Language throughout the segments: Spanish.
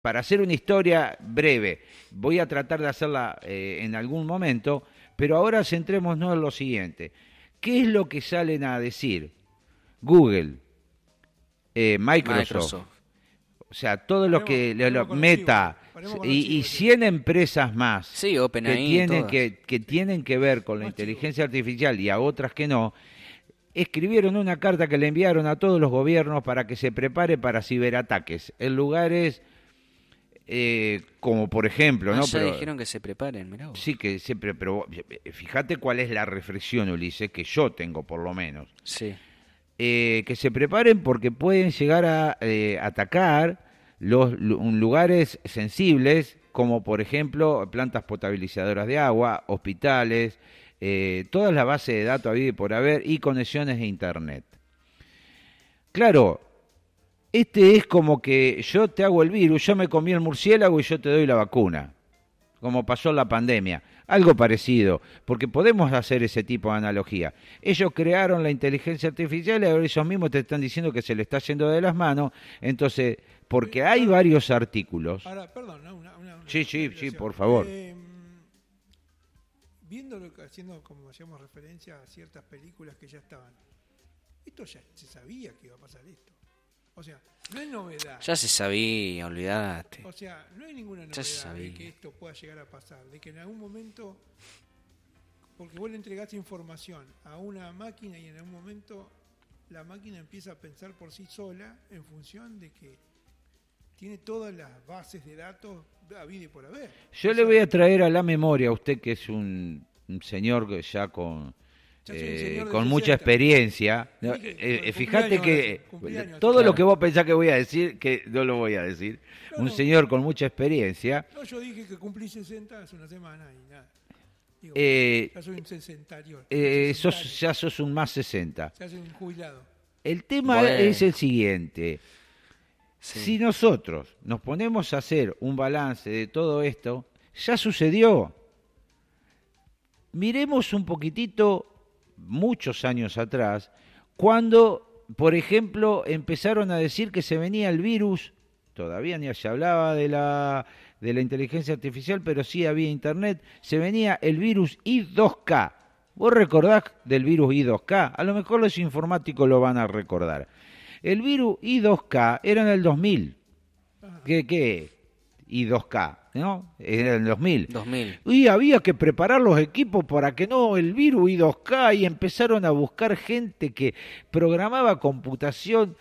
para hacer una historia breve, voy a tratar de hacerla en algún momento, pero ahora centrémonos en lo siguiente. ¿Qué es lo que salen a decir? Google, Microsoft, o sea, todo lo que Meta y 100 empresas más sí, OpenAI, que tienen que ver con la inteligencia artificial y a otras que no, escribieron una carta que le enviaron a todos los gobiernos para que se prepare para ciberataques en lugares como por ejemplo, ¿no? Ya pero dijeron que se preparen, mirá vos. Sí, que siempre, pero fíjate cuál es la reflexión, Ulises, que yo tengo por lo menos. Sí. Que se preparen porque pueden llegar a atacar lugares sensibles, como por ejemplo plantas potabilizadoras de agua, hospitales, toda la base de datos habido y por haber y conexiones de internet. Claro, es como que yo te hago el virus, yo me comí el murciélago y yo te doy la vacuna, como pasó en la pandemia. Algo parecido, porque podemos hacer ese tipo de analogía. Ellos crearon la inteligencia artificial y ahora ellos mismos te están diciendo que se le está yendo de las manos. Entonces, porque hay varios artículos. Ahora, perdón, Sí, por favor. Viendo lo que haciendo, como hacíamos referencia a ciertas películas que ya estaban, esto ya se sabía que iba a pasar esto. O sea, no es novedad. Ya se sabía, olvidate. O sea, no hay ninguna novedad de que esto pueda llegar a pasar, de que en algún momento, porque vos le entregaste información a una máquina y en algún momento la máquina empieza a pensar por sí sola en función de que tiene todas las bases de datos habido y por haber. Yo le voy a traer a la memoria a usted que es un señor que ya con mucha experiencia. Fíjate que todo lo que vos pensás que voy a decir, que no lo voy a decir. Un señor con mucha experiencia. No, yo dije que cumplí 60 hace una semana y nada. Digo, ya soy un sesentario. Ya sos un más 60. Ya soy un jubilado. El tema es el siguiente. Sí. Si nosotros nos ponemos a hacer un balance de todo esto, ya sucedió. Miremos un poquitito muchos años atrás, cuando, por ejemplo, empezaron a decir que se venía el virus, todavía ni se hablaba de la inteligencia artificial, pero sí había internet, se venía el virus I2K. ¿Vos recordás del virus I2K? A lo mejor los informáticos lo van a recordar. El virus I2K era en el 2000. ¿Qué? I2K, ¿no? Era en el 2000. Y había que preparar los equipos para que no el virus I2K, y empezaron a buscar gente que programaba computación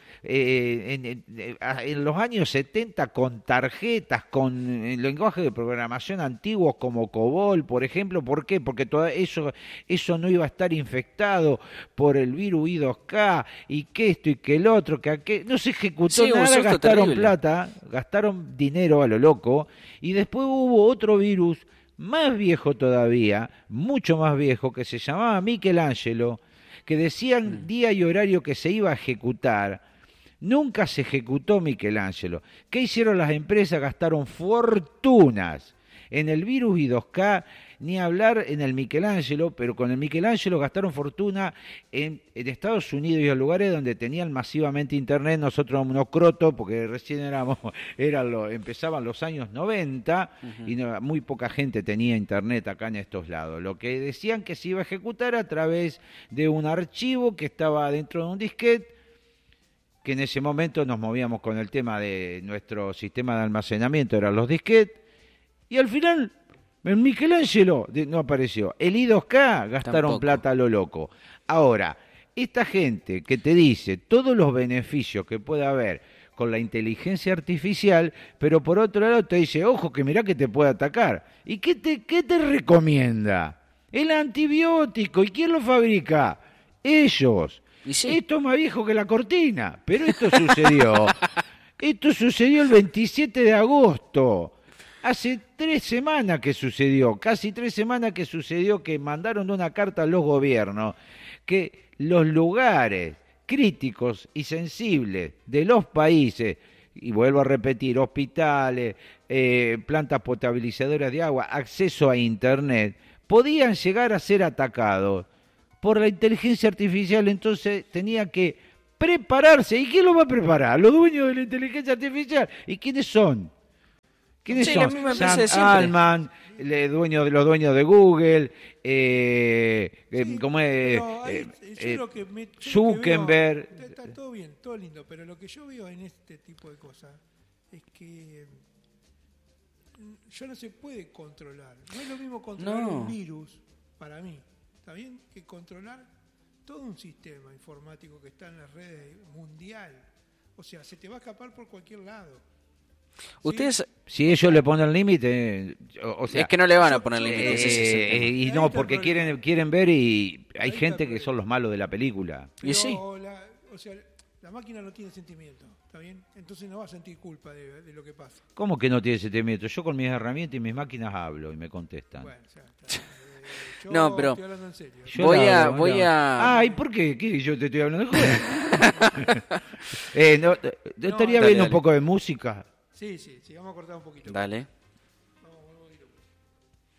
en los años 70 con tarjetas, con lenguaje de programación antiguos como COBOL, por ejemplo. ¿Por qué? Porque todo eso no iba a estar infectado por el virus I2K, y que esto y que el otro, que aquel. No se ejecutó nada, gastaron terrible. Plata, gastaron dinero a lo loco, y después hubo otro virus más viejo todavía, mucho más viejo, que se llamaba Michelangelo, que decían día y horario que se iba a ejecutar. Nunca se ejecutó Michelangelo. ¿Qué hicieron las empresas? Gastaron fortunas en el virus I2K, ni hablar en el Michelangelo, pero con el Michelangelo gastaron fortuna en Estados Unidos y en lugares donde tenían masivamente internet. Nosotros éramos unos crotos, porque recién empezaban los años 90 y muy poca gente tenía internet acá en estos lados. Lo que decían que se iba a ejecutar a través de un archivo que estaba dentro de un disquete, que en ese momento nos movíamos con el tema de nuestro sistema de almacenamiento, eran los disquetes, y al final el Michelangelo no apareció. El I2K gastaron tampoco. Plata a lo loco. Ahora, esta gente que te dice todos los beneficios que puede haber con la inteligencia artificial, pero por otro lado te dice, ojo, que mirá que te puede atacar. ¿Y qué te recomienda? El antibiótico. ¿Y quién lo fabrica? Ellos. Sí. Esto es más viejo que la cortina, pero esto sucedió. Esto sucedió el 27 de agosto. Hace 3 semanas que sucedió, casi 3 semanas que sucedió, que mandaron una carta a los gobiernos que los lugares críticos y sensibles de los países, y vuelvo a repetir, hospitales, plantas potabilizadoras de agua, acceso a internet, podían llegar a ser atacados por la inteligencia artificial. Entonces tenía que prepararse. ¿Y quién lo va a preparar? Los dueños de la inteligencia artificial. ¿Y quiénes son? ¿Quiénes Sí, son? la misma empresa de Sam siempre. Altman, los dueños de Google, Sí, ¿cómo es? pero yo lo que me- yo lo que Zuckerberg. veo- está todo bien, todo lindo, pero lo que yo veo en este tipo de cosas es que ya no se puede controlar. No es lo mismo controlar No. un virus, para mí, ¿está bien? Que controlar todo un sistema informático que está en las redes mundial. O sea, se te va a escapar por cualquier lado. Ustedes, Si ellos le ponen límite, o sea, es que no le van a poner límites. ese es el tema. y Ahí no, está el porque problema. quieren ver y hay Ahí está gente el que problema. son los malos de la película. Y sí. O sea, la máquina no tiene sentimiento, ¿está bien? Entonces no va a sentir culpa de lo que pasa. ¿Cómo que no tiene sentimiento? Yo con mis herramientas y mis máquinas hablo y me contestan. Bueno, ya está. Yo No, pero- estoy hablando en serio. Yo Voy la a- hablo, voy no. a- Ay, ¿por qué? ¿Qué? Yo te estoy hablando de joder. ¿No estaría Dale, bien dale. un poco de música? Sí, vamos a cortar un poquito. Dale.